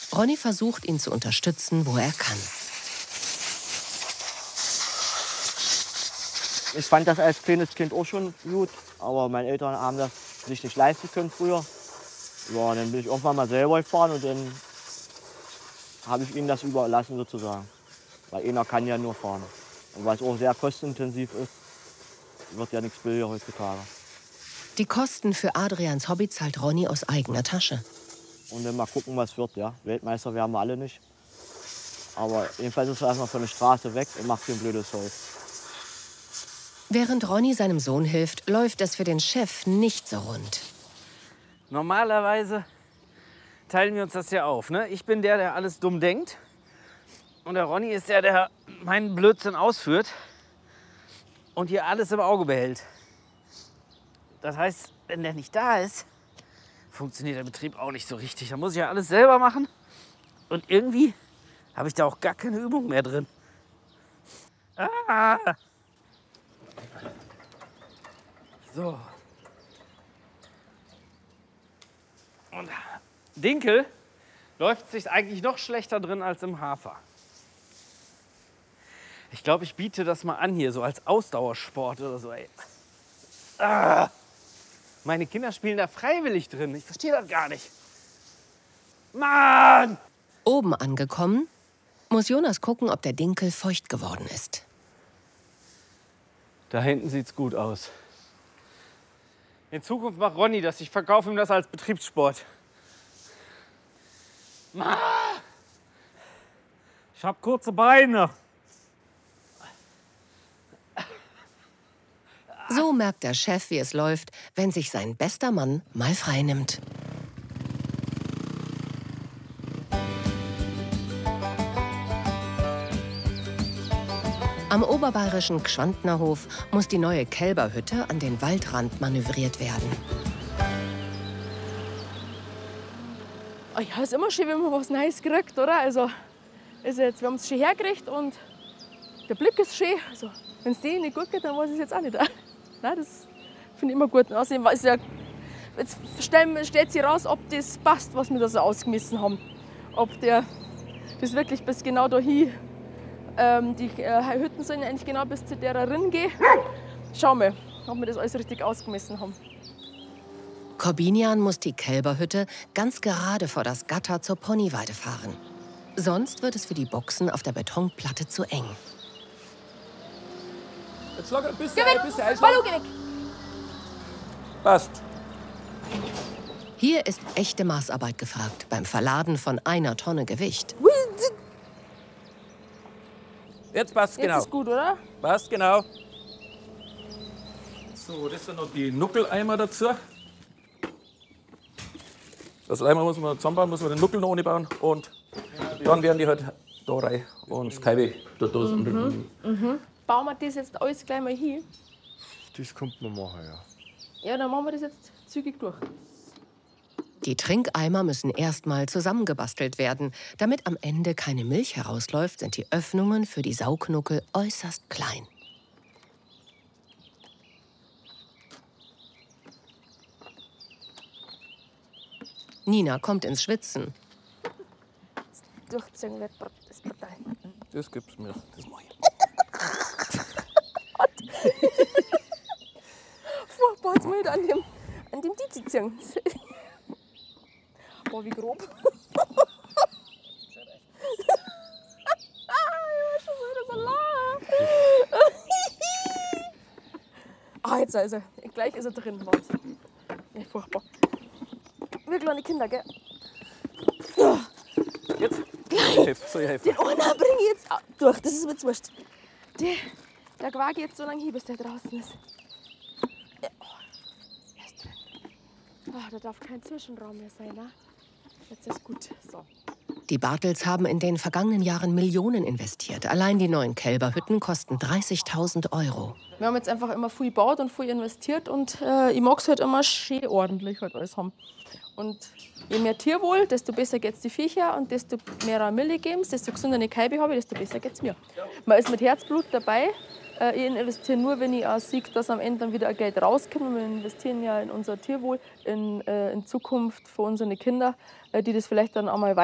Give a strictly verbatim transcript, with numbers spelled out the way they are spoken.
Ronny versucht, ihn zu unterstützen, wo er kann. Ich fand das als kleines Kind auch schon gut, aber meine Eltern haben das sich nicht leisten können früher. Ja, dann bin ich irgendwann mal selber gefahren und dann habe ich ihnen das überlassen sozusagen. Weil einer kann ja nur fahren. Und weil es auch sehr kostenintensiv ist, wird ja nichts billiger heutzutage. Die Kosten für Adrians Hobby zahlt Ronny aus eigener Tasche. Und dann mal gucken, was wird. Ja. Weltmeister werden wir alle nicht. Aber jedenfalls ist er erstmal von der Straße weg und macht ein blödes Zeug. Während Ronny seinem Sohn hilft, läuft es für den Chef nicht so rund. Normalerweise teilen wir uns das ja auf. Ne? Ich bin der, der alles dumm denkt. Und der Ronny ist der, der meinen Blödsinn ausführt und hier alles im Auge behält. Das heißt, wenn der nicht da ist, funktioniert der Betrieb auch nicht so richtig. Da muss ich ja alles selber machen. Und irgendwie habe ich da auch gar keine Übung mehr drin. Ah. So. Und Dinkel läuft sich eigentlich noch schlechter drin als im Hafer. Ich glaube, ich biete das mal an hier, so als Ausdauersport oder so. Ey. Ah. Meine Kinder spielen da freiwillig drin. Ich verstehe das gar nicht. Mann! Oben angekommen, muss Jonas gucken, ob der Dinkel feucht geworden ist. Da hinten sieht's gut aus. In Zukunft macht Ronny das. Ich verkaufe ihm das als Betriebssport. Ich habe kurze Beine. So merkt der Chef, wie es läuft, wenn sich sein bester Mann mal freinimmt. Am oberbayerischen Gschwandnerhof muss die neue Kälberhütte an den Waldrand manövriert werden. Oh ja, ist immer schön, wenn man was Neues kriegt, oder? Also, ist jetzt, wir haben es schön hergekriegt und der Blick ist schön. Also, wenn es denen nicht gut geht, dann weiß ich es jetzt auch nicht. Nein, das finde ich immer gut. Außerdem ist ja, jetzt stellt sich raus, ob das passt, was wir da so ausgemessen haben. Ob der das wirklich bis genau dahin. Ähm, die äh, Hütten sollen ja eigentlich genau bis zu der Rinn gehen. Schauen wir, ob wir das alles richtig ausgemessen haben. Korbinian muss die Kälberhütte ganz gerade vor das Gatter zur Ponyweide fahren. Sonst wird es für die Boxen auf der Betonplatte zu eng. Jetzt locker ein bisschen, geh weg! ein bisschen Eis. Ballu, geh weg! Passt. Hier ist echte Maßarbeit gefragt beim Verladen von einer Tonne Gewicht. Jetzt passt genau. Jetzt ist gut, oder? Passt genau. So, das sind noch die Nuckeleimer dazu. Das Eimer muss man zusammenbauen, muss man den Nuckel noch ohne bauen. Und dann werden die halt da rein und das Kaibe da draußen. Mhm. Mhm. Bauen wir das jetzt alles gleich mal hin? Das kommt man machen, ja. Ja, dann machen wir das jetzt zügig durch. Die Trinkeimer müssen erstmal zusammengebastelt werden. Damit am Ende keine Milch herausläuft, sind die Öffnungen für die Saugnuckel äußerst klein. Nina kommt ins Schwitzen. Das Durchziehen wird das brutal. Das gibt's mir. Das mach ich. Furchtbar, jetzt mal an dem, an dem Dizi ziehen. Boah, wie grob. Ich war schon wieder so lang. Ah, jetzt ist er. Gleich ist er drin. Wahnsinn. Ja, furchtbar. Wir kleine Kinder, gell? Jetzt? Hilf, soll ich helfen? Den einen bringe ich jetzt auch durch. Das ist mir jetzt wurscht. Der, der Quark jetzt so lange hin, bis der draußen ist. Ja, oh, er ist drin. Oh, da darf kein Zwischenraum mehr sein, ne? Jetzt ist gut. So. Die Bartels haben in den vergangenen Jahren Millionen investiert. Allein die neuen Kälberhütten kosten dreißigtausend Euro. Wir haben jetzt einfach immer viel gebaut und viel investiert und äh, ich mag es halt immer schön ordentlich halt alles haben. Und je mehr Tierwohl, desto besser geht es die Viecher und desto mehr Milch geben, desto gesünder eine Kälbe habe, desto besser geht es mir. Man ist mit Herzblut dabei. Äh, ich investiere nur, wenn ich auch sehe, dass am Ende dann wieder ein Geld rauskommt. Wir investieren ja in unser Tierwohl, in, äh, in Zukunft für unsere Kinder, äh, die das vielleicht dann einmal weiter